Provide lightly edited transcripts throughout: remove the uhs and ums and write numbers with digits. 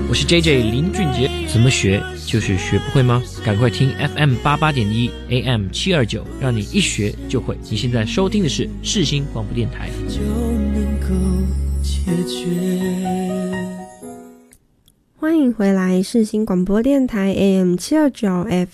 我是 JJ 林俊杰。怎么学就是学不会吗？赶快听 FM88.1 AM729，让你一学就会。你现在收听的是世新广播电台。 就能够解决。 欢迎回来世新广播电台 AM729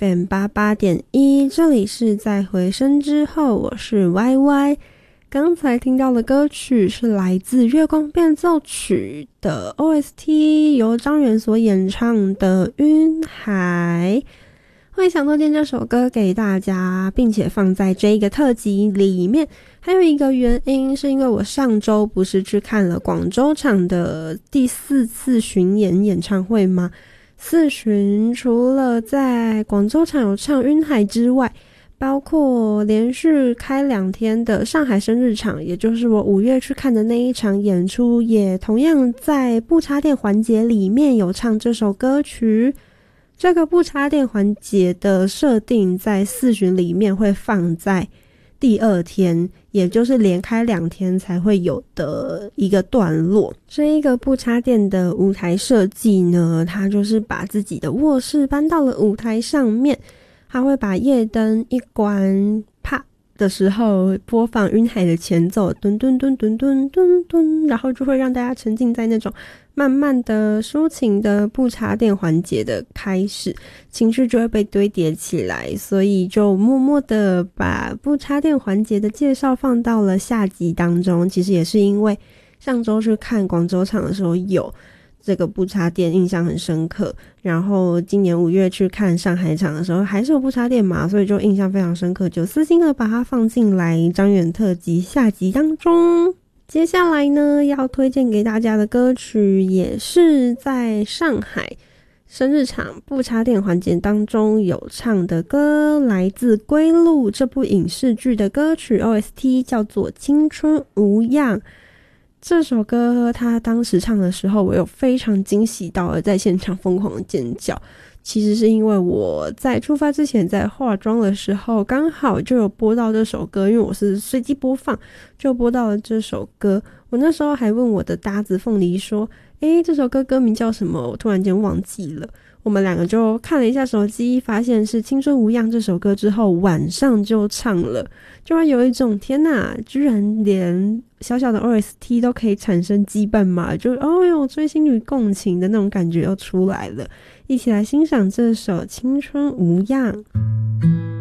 FM88.1， 这里是在回声之后，我是 YY。刚才听到的歌曲是来自月光变奏曲的 OST， 由张远所演唱的晕海。会想推荐这首歌给大家，并且放在这个特辑里面，还有一个原因是因为我上周不是去看了广州场的第4次巡演演唱会吗？4巡除了在广州场有唱晕海之外，包括连续开2天的上海生日场，也就是我5月去看的那一场演出，也同样在不插电环节里面有唱这首歌曲。这个不插电环节的设定在4巡里面会放在第2天，也就是连开2天才会有的一个段落。这一个不插电的舞台设计呢，它就是把自己的卧室搬到了舞台上面，他会把夜灯一关，啪的时候播放晕海的前奏，咚咚咚咚咚咚咚，然后就会让大家沉浸在那种慢慢的抒情的不插电环节的开始，情绪就会被堆叠起来，所以就默默的把不插电环节的介绍放到了下集当中。其实也是因为上周去看广州场的时候有这个不插电，印象很深刻，然后今年5月去看上海场的时候还是有不插电嘛，所以就印象非常深刻，就私心的把它放进来张远特辑下集当中。接下来呢，要推荐给大家的歌曲也是在上海生日场不插电环节当中有唱的歌，来自《归路》这部影视剧的歌曲 OST， 叫做《青春无恙》。这首歌他当时唱的时候，我有非常惊喜到了在现场疯狂的尖叫。其实是因为我在出发之前在化妆的时候刚好就有播到这首歌，因为我是随机播放就播到了这首歌。我那时候还问我的搭子凤梨说这首歌歌名叫什么，我突然间忘记了。我们两个就看了一下手机，发现是《青春无恙》这首歌之后，晚上就唱了，就会有一种天哪，居然连小小的 OST 都可以产生羁绊嘛，就有追星女共情的那种感觉又出来了。一起来欣赏这首《青春无恙》。